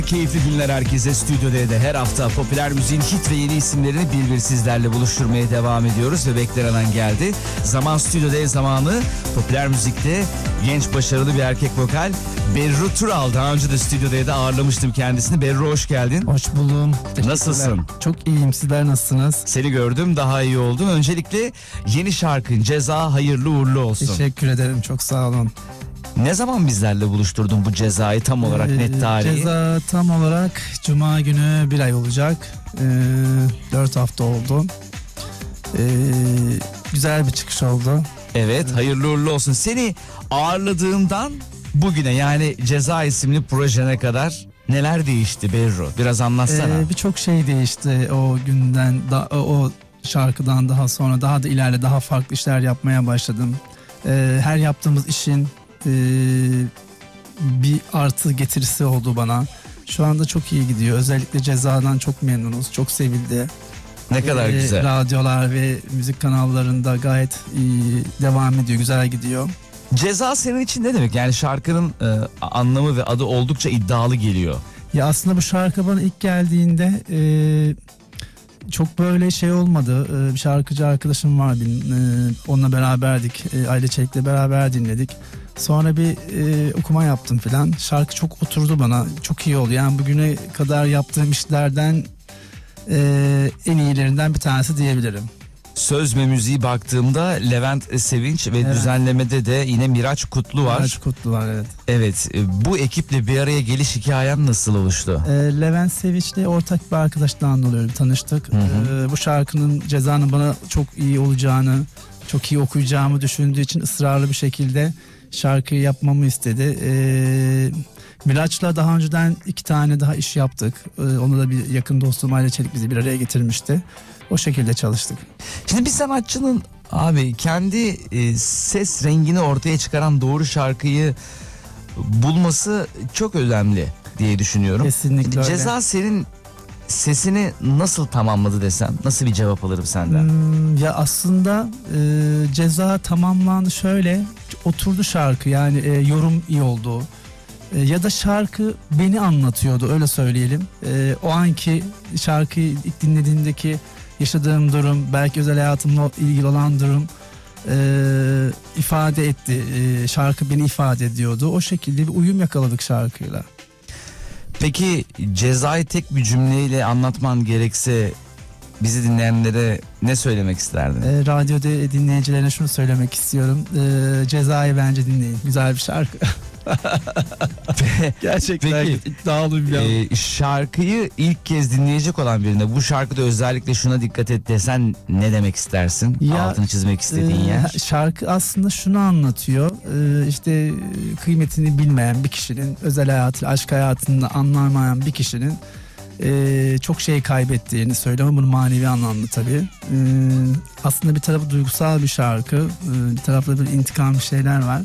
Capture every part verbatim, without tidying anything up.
Keyifli günler herkese. Stüdyo D'de her hafta popüler müziğin hit ve yeni isimlerini bir bir sizlerle buluşturmaya devam ediyoruz ve beklenen an geldi. Zaman Stüdyo D zamanı. Popüler müzikte genç başarılı bir erkek vokal Berru Tural. Daha önce de Stüdyo D'de ağırlamıştım kendisini. Berru hoş geldin. Hoş buldum. Nasılsın? Çok iyiyim. Sizler nasılsınız? Seni gördüm, daha iyi oldum. Öncelikle yeni şarkın Ceza hayırlı uğurlu olsun. Teşekkür ederim. Çok sağ olun. Ne zaman bizlerle buluşturdun bu Cezayı tam olarak, Ee, net tarihi? Ceza tam olarak Cuma günü bir ay olacak. Ee, dört hafta oldu. Ee, güzel bir çıkış oldu. Evet, hayırlı uğurlu olsun. Seni ağırladığımdan bugüne, yani Ceza isimli projene kadar neler değişti Berru? Biraz anlatsana. Ee, Birçok şey değişti o günden, da, o şarkıdan daha sonra daha da ileride daha farklı işler yapmaya başladım. Ee, her yaptığımız işin e, bir artı getirisi oldu bana. Şu anda çok iyi gidiyor. Özellikle Ceza'dan çok memnunuz. Çok sevildi. Ne kadar Ee, güzel. Radyolar ve müzik kanallarında gayet iyi devam ediyor. Güzel gidiyor. Ceza senin için ne demek? Yani şarkının e, anlamı ve adı oldukça iddialı geliyor. Ya aslında bu şarkı bana ilk geldiğinde e, çok böyle şey olmadı. E, bir şarkıcı arkadaşım var benim. E, onunla beraberdik. E, Aile Çelik'le beraber dinledik. Sonra bir e, okuma yaptım filan. Şarkı çok oturdu bana. Çok iyi oldu. Yani bugüne kadar yaptığım işlerden e, en iyilerinden bir tanesi diyebilirim. Söz ve müziği baktığımda Levent Sevinç ve Evet. düzenlemede de yine Miraç Kutlu var. Miraç Kutlu var, evet. Evet, e, bu ekiple bir araya geliş hikayen nasıl oluştu? E, Levent Sevinç'le ortak bir arkadaştan dolayı tanıştık. Hı hı. E, bu şarkının Ceza'nın bana çok iyi olacağını, çok iyi okuyacağımı düşündüğü için ısrarlı bir şekilde şarkıyı yapmamı istedi. E, Miraç'la daha önceden iki tane daha iş yaptık. E, onu da bir yakın dostum Aile Çelik bizi bir araya getirmişti. O şekilde çalıştık. Şimdi bir sanatçının abi kendi e, ses rengini ortaya çıkaran doğru şarkıyı bulması çok önemli diye düşünüyorum. Kesinlikle öyle. Ceza senin sesini nasıl tamamladı desem, nasıl bir cevap alırım senden? Hmm, ya aslında e, Ceza tamamlandı şöyle, oturdu şarkı, yani e, yorum iyi oldu. E, ya da şarkı beni anlatıyordu, öyle söyleyelim. E, o anki şarkıyı ilk dinlediğimdeki yaşadığım durum, belki özel hayatımla ilgili olan durum e, ifade etti. E, şarkı beni ifade ediyordu. O şekilde bir uyum yakaladık şarkıyla. Peki Cezayı tek bir cümleyle anlatman gerekse bizi dinleyenlere ne söylemek isterdin? E, radyoda dinleyicilerine şunu söylemek istiyorum. E, Cezayı bence dinleyin. Güzel bir şarkı. Gerçekten Peki, iddialı bir e, şarkıyı ilk kez dinleyecek olan birine bu şarkıda özellikle şuna dikkat et desen ne demek istersin? Ya, Altını çizmek istediğin e, yer. Şarkı aslında şunu anlatıyor. E, işte kıymetini bilmeyen bir kişinin, özel hayatı, aşk hayatını anlamayan bir kişinin e, çok şey kaybettiğini söylüyor, ama bunu manevi anlamda tabii. E, aslında bir tarafı duygusal bir şarkı, e, bir tarafta bir intikam bir şeyler var.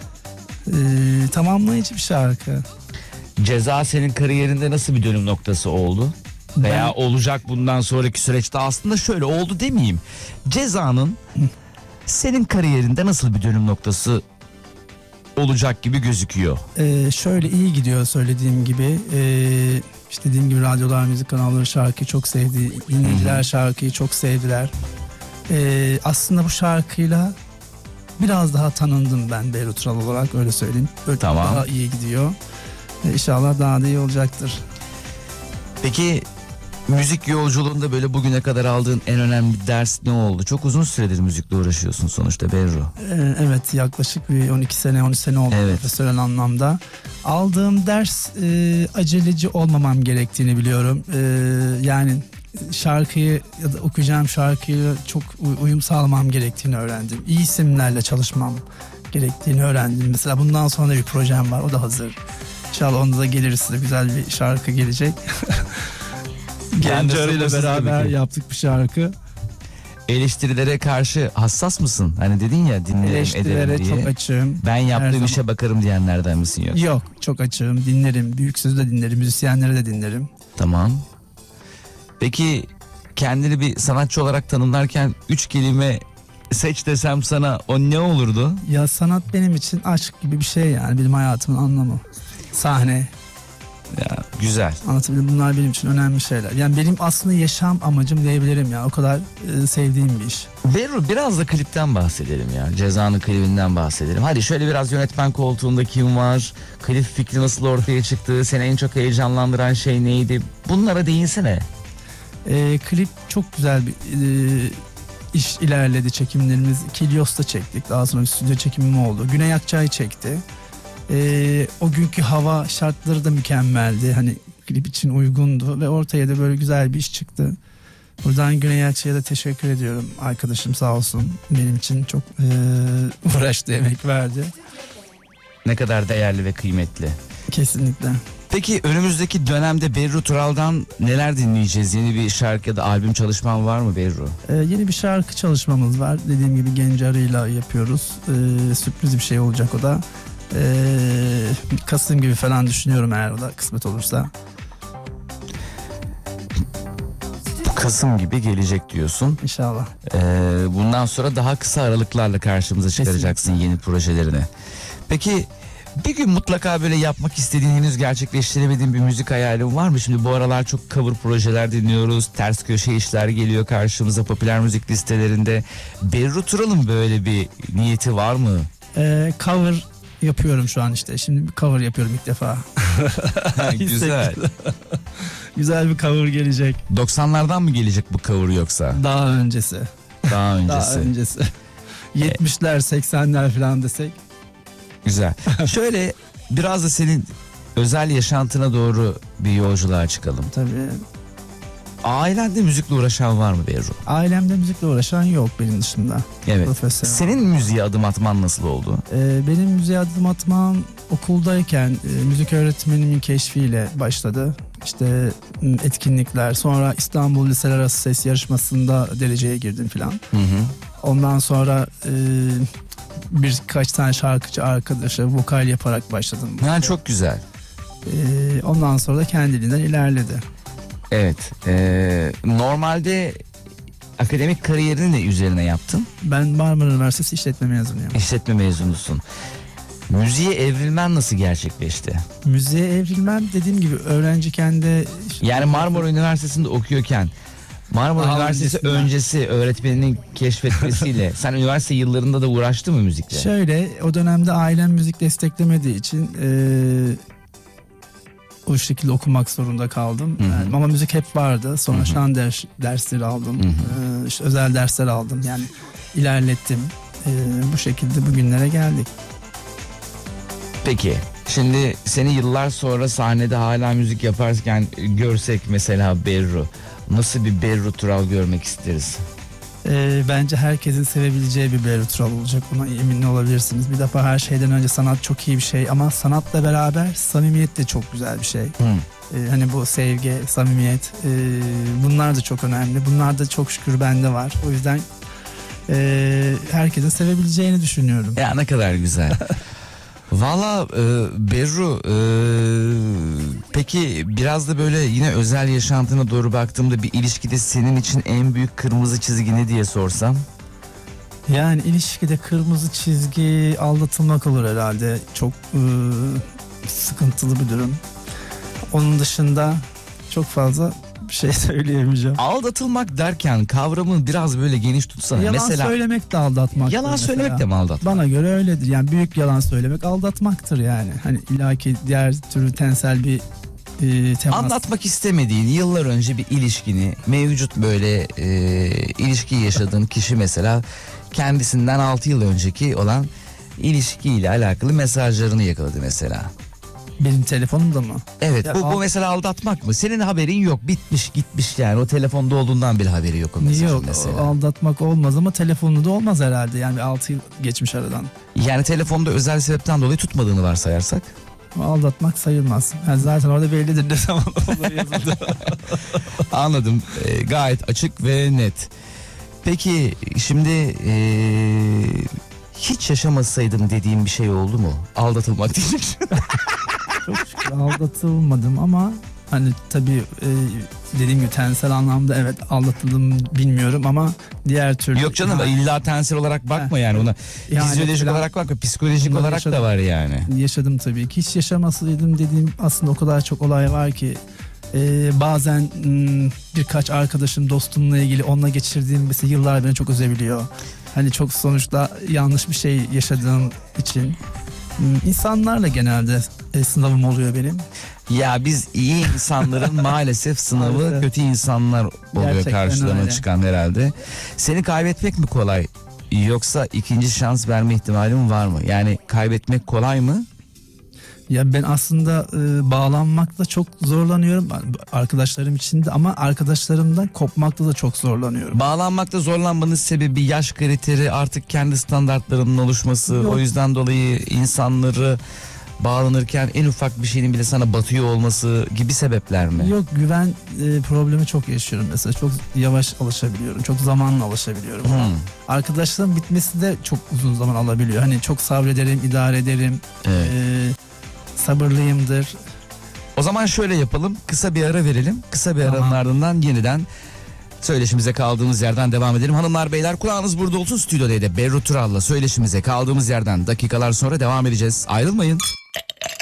Ee, tamamlayıcı bir şarkı. Ceza senin kariyerinde nasıl bir dönüm noktası oldu? Veya Ben- olacak bundan sonraki süreçte? Aslında şöyle oldu demeyeyim. Ceza'nın senin kariyerinde nasıl bir dönüm noktası olacak gibi gözüküyor? Ee, şöyle iyi gidiyor söylediğim gibi. Ee, işte dediğim gibi radyolar, müzik kanalları şarkıyı çok sevdi. Dinleyiciler şarkıyı çok sevdiler. Ee, aslında bu şarkıyla biraz daha tanındım ben Berru Tural olarak, öyle söyleyeyim. Böyle Tamam. Daha iyi gidiyor. Ee, İnşallah daha da iyi olacaktır. Peki müzik yolculuğunda böyle bugüne kadar aldığın en önemli ders ne oldu? Çok uzun süredir müzikle uğraşıyorsun sonuçta Berru. Ee, evet, yaklaşık bir on iki sene on üç sene oldu Evet. profesyonel anlamda. Aldığım ders e, aceleci olmamam gerektiğini biliyorum. E, yani şarkıyı ya da okuyacağım şarkıyla çok uyum sağlamam gerektiğini öğrendim. İyi isimlerle çalışmam gerektiğini öğrendim. Mesela bundan sonra bir projem var, o da hazır. İnşallah onda da gelir, size güzel bir şarkı gelecek. Genç ile beraber yaptık bir şarkı. Eleştirilere karşı hassas mısın? Hani dedin ya, dinlerim Eleştirilere ederim diye. çok açığım. Ben Her yaptığım zaman. işe bakarım diyenlerden misin yoksa? Yok, çok açığım, dinlerim. Büyük sözü de dinlerim, müzisyenleri de dinlerim. Tamam. Peki kendini bir sanatçı olarak tanımlarken üç kelime seç desem sana, o ne olurdu? Ya sanat benim için aşk gibi bir şey, yani benim hayatımın anlamı. Sahne, Ya, güzel. Anlatabildim, bunlar benim için önemli şeyler. Yani benim aslında yaşam amacım diyebilirim ya. O kadar e, sevdiğim bir iş. Berru, biraz da klipten bahsedelim ya. Ceza'nın klibinden bahsedelim. Hadi şöyle biraz yönetmen koltuğunda kim var? Klip fikri nasıl ortaya çıktı? Seni en çok heyecanlandıran şey neydi? Bunlara değinsene. E, klip çok güzel bir e, iş ilerledi, çekimlerimiz. Kilios'ta çektik. Daha sonra bir stüdyo çekimim oldu. Güney Akçay çekti. E, o günkü hava şartları da mükemmeldi. Hani klip için uygundu ve ortaya da böyle güzel bir iş çıktı. Buradan Güney Akçay'a da teşekkür ediyorum. Arkadaşım sağ olsun benim için çok e, uğraştı, emek verdi. Ne kadar değerli ve kıymetli. Kesinlikle. Peki önümüzdeki dönemde Berru Tural'dan neler dinleyeceğiz? Yeni bir şarkı ya da albüm çalışman var mı Berru? Ee, yeni bir şarkı çalışmamız var. Dediğim gibi Genç Arı'yla yapıyoruz. Ee, sürpriz bir şey olacak o da. Ee, Kasım gibi falan düşünüyorum eğer o da kısmet olursa. Kasım gibi gelecek diyorsun. İnşallah. Ee, bundan sonra daha kısa aralıklarla karşımıza çıkaracaksın Kesinlikle. yeni projelerini. Peki bir gün mutlaka böyle yapmak istediğin, henüz gerçekleştiremediğin bir müzik hayalin var mı? Şimdi bu aralar çok cover projeler dinliyoruz. Ters köşe işler geliyor karşımıza popüler müzik listelerinde. Berru Tural'ın böyle bir niyeti var mı? Ee, cover yapıyorum şu an işte. Şimdi bir cover yapıyorum ilk defa. Güzel. Güzel bir cover gelecek. doksanlardan mı gelecek bu cover yoksa? Daha öncesi. Daha öncesi. Daha öncesi. yetmişler seksenler falan desek. Güzel. Şöyle biraz da senin özel yaşantına doğru bir yolculuğa çıkalım. Tabii. Ailende müzikle uğraşan var mı Berru? Ailemde müzikle uğraşan yok benim dışında. Evet. Profesyonel. Senin müziğe adım atman nasıl oldu? Ee, benim müziğe adım atmam okuldayken e, müzik öğretmenimin keşfiyle başladı. İşte m, etkinlikler, sonra İstanbul Liseler Arası Ses Yarışması'nda dereceye girdim filan. Hı hı. Ondan sonra e, birkaç tane şarkıcı arkadaşa vokal yaparak başladım. Yani çok güzel. E, ondan sonra da kendiliğinden ilerledi. Evet. Ee, normalde akademik kariyerini ne üzerine yaptın? Ben Marmara Üniversitesi İşletme mezunuyum. İşletme mezunusun. Müziğe evrilmen nasıl gerçekleşti? Müziğe evrilmem dediğim gibi öğrenciyken de... Yani Marmara Üniversitesi'nde okuyorken Marmara Daha Üniversitesi öncesinden. öncesi öğretmeninin keşfetmesiyle sen üniversite yıllarında da uğraştın mı müzikle? Şöyle, o dönemde ailem müzik desteklemediği için e, o şekilde okumak zorunda kaldım. Hı hı. Yani, ama müzik hep vardı. Sonra Hı hı. şan ders, dersleri aldım. Hı hı. E, işte özel dersler aldım. Yani ilerlettim. E, bu şekilde bugünlere geldik. Peki şimdi seni yıllar sonra sahnede hala müzik yaparken görsek mesela Berru, nasıl bir Berru Tural görmek isteriz? E, bence herkesin sevebileceği bir Berru Tural olacak. Buna emin olabilirsiniz. Bir defa her şeyden önce sanat çok iyi bir şey ama sanatla beraber samimiyet de çok güzel bir şey. Hı. Ee, hani bu sevgi, samimiyet, e, bunlar da çok önemli. Bunlar da çok şükür bende var. O yüzden e, herkesin sevebileceğini düşünüyorum. Ya ne kadar güzel. Valla e, Berru, e, peki biraz da böyle yine özel yaşantına doğru baktığımda bir ilişkide senin için en büyük kırmızı çizgi ne diye sorsam? Yani ilişkide kırmızı çizgi aldatılmak olur herhalde. Çok e, sıkıntılı bir durum. Onun dışında çok fazla bir şey söyleyemeyeceğim. Aldatılmak derken kavramı biraz böyle geniş tutsana. Yalan mesela söylemek de aldatmak. yalan söylemek de mi aldatmak? Bana göre öyledir. Yani büyük yalan söylemek aldatmaktır yani. Hani illaki diğer türlü tensel bir e, temas. Anlatmak istemediğin yıllar önce bir ilişkini, mevcut böyle e, ilişki yaşadığın kişi mesela kendisinden altı yıl önceki olan ilişkiyle alakalı mesajlarını yakaladı mesela. Benim telefonumda mı? Evet, Ya bu, bu al- mesela aldatmak mı? Senin haberin yok, bitmiş gitmiş yani, o telefonda olduğundan bile haberi yok o mesajın Yok, mesela. aldatmak olmaz ama telefonlu da olmaz herhalde. Yani altı yıl geçmiş aradan. Yani telefonda özel sebepten dolayı tutmadığını varsayarsak. Aldatmak sayılmaz. Yani zaten orada bellidir ne zaman olduğu yazıldı. Anladım. Ee, gayet açık ve net. Peki şimdi ee, hiç yaşamasaydım dediğim bir şey oldu mu? Aldatılmak diyecek. Çok şükür aldatılmadım ama Hani tabii e, dediğim gibi tensel anlamda evet aldatıldım bilmiyorum ama diğer türlü. Yok canım, yani, illa tensel olarak bakma Heh. yani ona. Yani Fizyolojik falan- olarak bakma, psikolojik Bunları olarak yaşadım. da var yani. yaşadım tabii ki. Hiç yaşamasaydım dediğim aslında o kadar çok olay var ki. Ee, bazen hmm, birkaç arkadaşım dostumla ilgili onunla geçirdiğim mesela yıllar beni çok üzebiliyor. Hani çok sonuçta yanlış bir şey yaşadığım için. Hmm, insanlarla genelde e, sınavım oluyor benim. Ya biz iyi insanların maalesef sınavı Maalesef. kötü insanlar oluyor Gerçekten karşılarına öyle. çıkan herhalde. Seni kaybetmek mi kolay, yoksa ikinci şans verme ihtimalin var mı? Yani kaybetmek kolay mı? Ya ben aslında e, bağlanmakta çok zorlanıyorum arkadaşlarım için de ama arkadaşlarımdan kopmakta da çok zorlanıyorum. Bağlanmakta zorlanmanın sebebi yaş kriteri, artık kendi standartlarının oluşması. Yok. O yüzden dolayı insanları bağlanırken en ufak bir şeyin bile sana batıyor olması gibi sebepler mi? Yok, güven e, problemi çok yaşıyorum mesela. Çok yavaş alışabiliyorum. Çok zamanla alışabiliyorum. Hmm. Arkadaşlarım bitmesi de çok uzun zaman alabiliyor. Hani çok sabrederim, idare ederim. Evet. E, sabırlıyımdır. O zaman şöyle yapalım, kısa bir ara verelim. Kısa bir aranın Tamam. ardından yeniden söyleşimize kaldığımız yerden devam edelim. Hanımlar beyler, kulağınız burada olsun. Stüdyo D'de Berru Tural'la söyleşimize kaldığımız yerden dakikalar sonra devam edeceğiz. Ayrılmayın.